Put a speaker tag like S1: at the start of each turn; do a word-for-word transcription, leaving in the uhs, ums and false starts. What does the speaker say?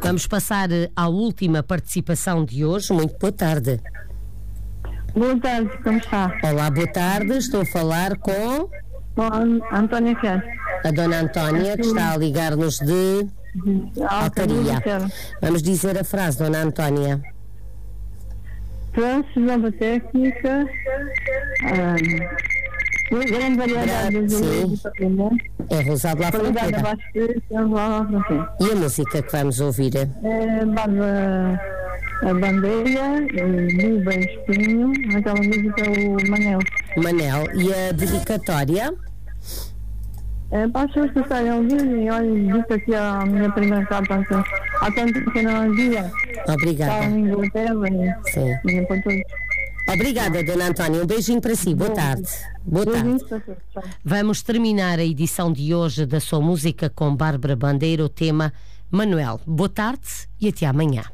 S1: Vamos passar à última participação de hoje. Muito boa tarde.
S2: Boa tarde, como está?
S1: Olá, boa tarde. Estou a falar com
S2: Com a Antónia Ferro.
S1: a Dona Antónia, que está a ligar-nos de Altaria. Vamos dizer a frase, Dona Antónia.
S2: Trouxe nova técnica, uma grande variedade de azulejos para vender,
S1: É Rosado La
S2: qualidade
S1: Fronteira.
S2: abaixo de preço, é lá à fronteira.
S1: E a música que vamos ouvir?
S2: É Barba a Bandeira, Luba e Espinho, aquela música o Manel.
S1: Manel. E a dedicatória?
S2: É, para as pessoas que estarem a ouvir, e olha, disse aqui a minha primeira carta, há tanto que eu não havia,
S1: Obrigada.
S2: estava em Inglaterra e,
S1: Sim.
S2: e por tudo.
S1: Obrigada, Dona Antónia. Um beijinho para si. Boa tarde. Boa tarde.
S2: Beijinhos para todos. Tchau.
S1: Vamos terminar a edição de hoje da sua música com Bárbara Bandeira, o tema Manuel. Boa tarde e até amanhã.